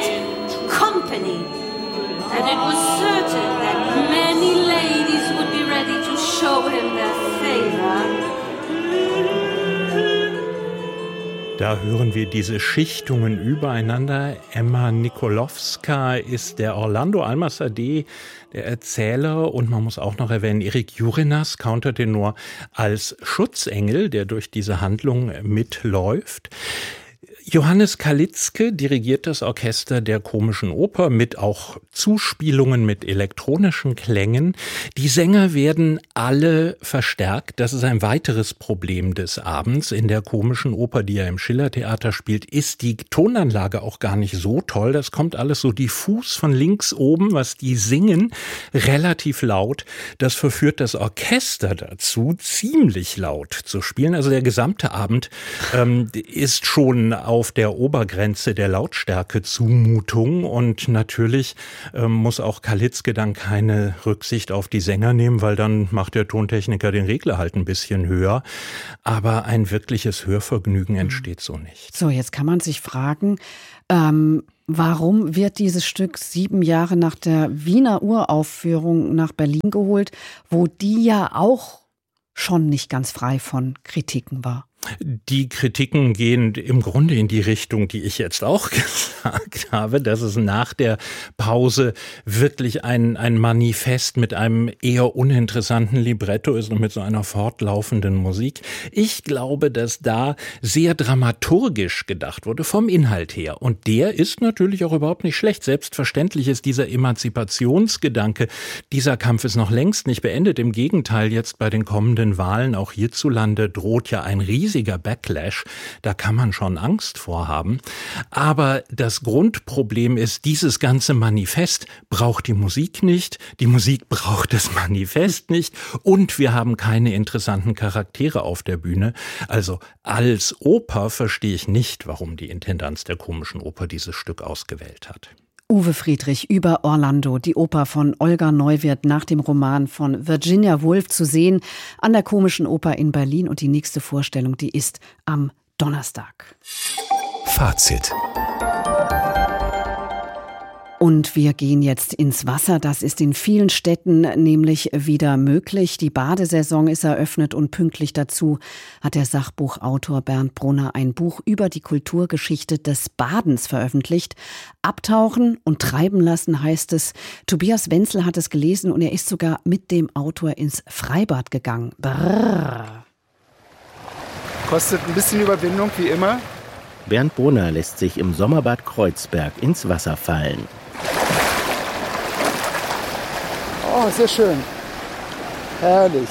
company, that it was certain that many ladies would be ready to show him their favor. Da hören wir diese Schichtungen übereinander. Emma Nikolowska ist der Orlando Almassadeh, der Erzähler, und man muss auch noch erwähnen, Erik Jurinas, Countertenor, als Schutzengel, der durch diese Handlung mitläuft. Johannes Kalitzke dirigiert das Orchester der Komischen Oper mit auch Zuspielungen mit elektronischen Klängen. Die Sänger werden alle verstärkt. Das ist ein weiteres Problem des Abends. In der Komischen Oper, die ja im Schillertheater spielt, ist die Tonanlage auch gar nicht so toll. Das kommt alles so diffus von links oben, was die singen, relativ laut. Das verführt das Orchester dazu, ziemlich laut zu spielen. Also der gesamte Abend ist schon auf der Obergrenze der Lautstärke-Zumutung, und natürlich muss auch Kalitzke dann keine Rücksicht auf die Sänger nehmen, weil dann macht der Tontechniker den Regler halt ein bisschen höher. Aber ein wirkliches Hörvergnügen entsteht so nicht. So, jetzt kann man sich fragen, warum wird dieses Stück 7 Jahre nach der Wiener Uraufführung nach Berlin geholt, wo die ja auch schon nicht ganz frei von Kritiken war? Die Kritiken gehen im Grunde in die Richtung, die ich jetzt auch gesagt habe, dass es nach der Pause wirklich ein Manifest mit einem eher uninteressanten Libretto ist und mit so einer fortlaufenden Musik. Ich glaube, dass da sehr dramaturgisch gedacht wurde vom Inhalt her. Und der ist natürlich auch überhaupt nicht schlecht. Selbstverständlich ist dieser Emanzipationsgedanke, dieser Kampf ist noch längst nicht beendet. Im Gegenteil, jetzt bei den kommenden Wahlen auch hierzulande droht ja ein riesiger Backlash, da kann man schon Angst vorhaben. Aber das Grundproblem ist, dieses ganze Manifest braucht die Musik nicht, die Musik braucht das Manifest nicht, und wir haben keine interessanten Charaktere auf der Bühne. Also als Oper verstehe ich nicht, warum die Intendanz der Komischen Oper dieses Stück ausgewählt hat. Uwe Friedrich über Orlando, die Oper von Olga Neuwirth nach dem Roman von Virginia Woolf, zu sehen an der Komischen Oper in Berlin. Und die nächste Vorstellung, die ist am Donnerstag. Fazit. Und wir gehen jetzt ins Wasser. Das ist in vielen Städten nämlich wieder möglich. Die Badesaison ist eröffnet und pünktlich dazu hat der Sachbuchautor Bernd Brunner ein Buch über die Kulturgeschichte des Badens veröffentlicht. Abtauchen und treiben lassen heißt es. Tobias Wenzel hat es gelesen und er ist sogar mit dem Autor ins Freibad gegangen. Brrr. Kostet ein bisschen Überwindung, wie immer. Bernd Brunner lässt sich im Sommerbad Kreuzberg ins Wasser fallen. Oh, sehr schön. Herrlich.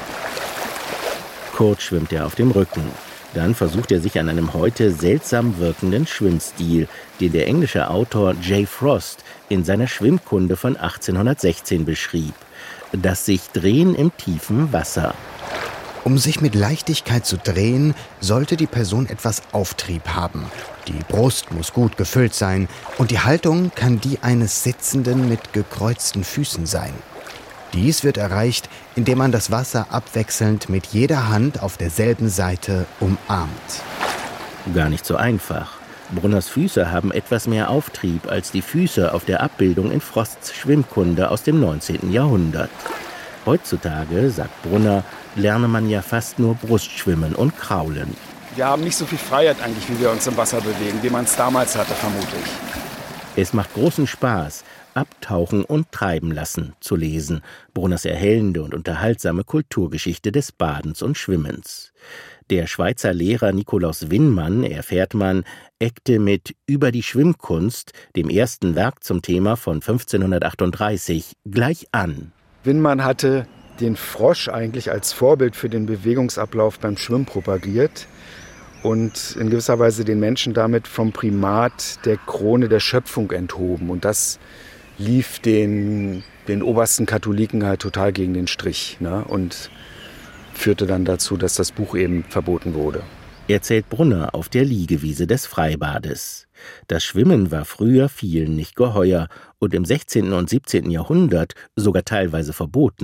Kurz schwimmt er auf dem Rücken. Dann versucht er sich an einem heute seltsam wirkenden Schwimmstil, den der englische Autor J. Frost in seiner Schwimmkunde von 1816 beschrieb. Das sich Drehen im tiefen Wasser. Um sich mit Leichtigkeit zu drehen, sollte die Person etwas Auftrieb haben. Die Brust muss gut gefüllt sein und die Haltung kann die eines Sitzenden mit gekreuzten Füßen sein. Dies wird erreicht, indem man das Wasser abwechselnd mit jeder Hand auf derselben Seite umarmt. Gar nicht so einfach. Brunners Füße haben etwas mehr Auftrieb als die Füße auf der Abbildung in Frosts Schwimmkunde aus dem 19. Jahrhundert. Heutzutage, sagt Brunner, lerne man ja fast nur Brustschwimmen und Kraulen. Wir haben nicht so viel Freiheit eigentlich, wie wir uns im Wasser bewegen, wie man es damals hatte, vermute ich. Es macht großen Spaß, Abtauchen und Treiben lassen zu lesen. Brunners erhellende und unterhaltsame Kulturgeschichte des Badens und Schwimmens. Der Schweizer Lehrer Nikolaus Winnmann, erfährt man, eckte mit Über die Schwimmkunst, dem ersten Werk zum Thema von 1538, gleich an. Winnmann hatte den Frosch eigentlich als Vorbild für den Bewegungsablauf beim Schwimmen propagiert und in gewisser Weise den Menschen damit vom Primat der Krone der Schöpfung enthoben. Und das lief den obersten Katholiken halt total gegen den Strich, ne? Und führte dann dazu, dass das Buch eben verboten wurde. Erzählt Brunner auf der Liegewiese des Freibades. Das Schwimmen war früher vielen nicht geheuer und im 16. und 17. Jahrhundert sogar teilweise verboten.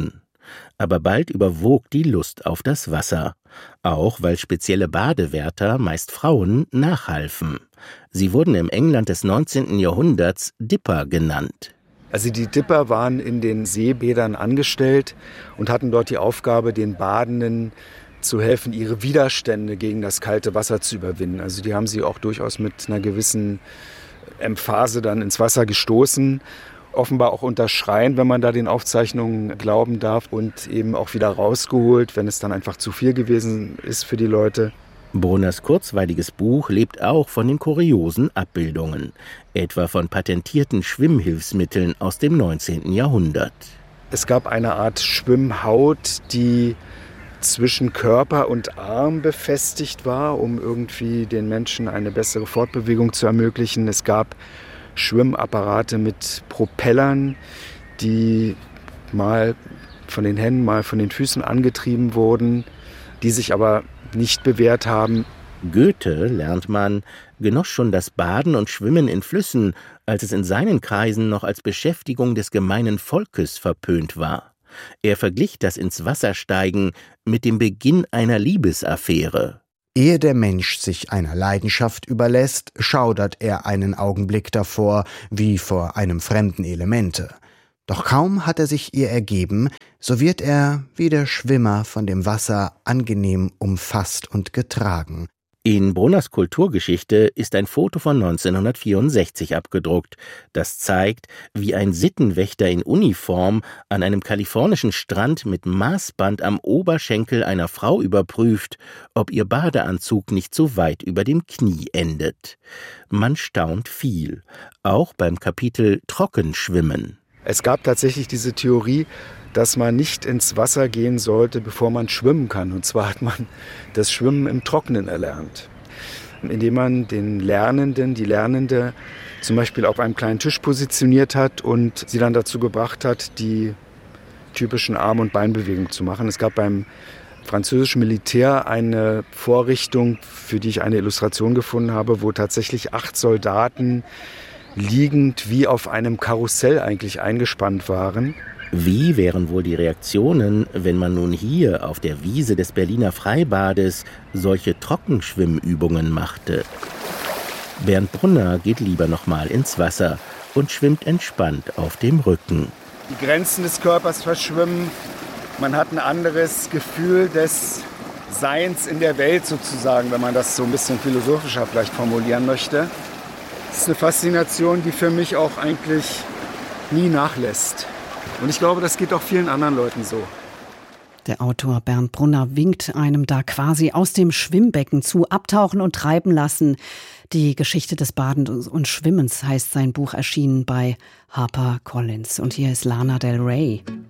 Aber bald überwog die Lust auf das Wasser. Auch weil spezielle Badewärter, meist Frauen, nachhalfen. Sie wurden im England des 19. Jahrhunderts Dipper genannt. Also die Dipper waren in den Seebädern angestellt und hatten dort die Aufgabe, den Badenden zu helfen, ihre Widerstände gegen das kalte Wasser zu überwinden. Also die haben sie auch durchaus mit einer gewissen Emphase dann ins Wasser gestoßen. Offenbar auch unter Schreien, wenn man da den Aufzeichnungen glauben darf, und eben auch wieder rausgeholt, wenn es dann einfach zu viel gewesen ist für die Leute. Brunners kurzweiliges Buch lebt auch von den kuriosen Abbildungen, etwa von patentierten Schwimmhilfsmitteln aus dem 19. Jahrhundert. Es gab eine Art Schwimmhaut, die zwischen Körper und Arm befestigt war, um irgendwie den Menschen eine bessere Fortbewegung zu ermöglichen. Es gab Schwimmapparate mit Propellern, die mal von den Händen, mal von den Füßen angetrieben wurden, die sich aber nicht bewährt haben. Goethe, lernt man, genoss schon das Baden und Schwimmen in Flüssen, als es in seinen Kreisen noch als Beschäftigung des gemeinen Volkes verpönt war. Er verglich das ins Wasser steigen mit dem Beginn einer Liebesaffäre. Ehe der Mensch sich einer Leidenschaft überlässt, schaudert er einen Augenblick davor, wie vor einem fremden Elemente. Doch kaum hat er sich ihr ergeben, so wird er, wie der Schwimmer, von dem Wasser angenehm umfasst und getragen. In Brunners Kulturgeschichte ist ein Foto von 1964 abgedruckt, das zeigt, wie ein Sittenwächter in Uniform an einem kalifornischen Strand mit Maßband am Oberschenkel einer Frau überprüft, ob ihr Badeanzug nicht zu weit über dem Knie endet. Man staunt viel, auch beim Kapitel Trockenschwimmen. Es gab tatsächlich diese Theorie, dass man nicht ins Wasser gehen sollte, bevor man schwimmen kann. Und zwar hat man das Schwimmen im Trockenen erlernt, indem man den Lernenden, die Lernende zum Beispiel auf einem kleinen Tisch positioniert hat und sie dann dazu gebracht hat, die typischen Arm- und Beinbewegungen zu machen. Es gab beim französischen Militär eine Vorrichtung, für die ich eine Illustration gefunden habe, wo tatsächlich 8 Soldaten liegend wie auf einem Karussell eigentlich eingespannt waren. Wie wären wohl die Reaktionen, wenn man nun hier auf der Wiese des Berliner Freibades solche Trockenschwimmübungen machte? Bernd Brunner geht lieber noch mal ins Wasser und schwimmt entspannt auf dem Rücken. Die Grenzen des Körpers verschwimmen. Man hat ein anderes Gefühl des Seins in der Welt sozusagen, wenn man das so ein bisschen philosophischer vielleicht formulieren möchte. Das ist eine Faszination, die für mich auch eigentlich nie nachlässt. Und ich glaube, das geht auch vielen anderen Leuten so. Der Autor Bernd Brunner winkt einem da quasi aus dem Schwimmbecken zu. Abtauchen und treiben lassen. Die Geschichte des Badens und Schwimmens heißt sein Buch, erschienen bei HarperCollins. Und hier ist Lana Del Rey.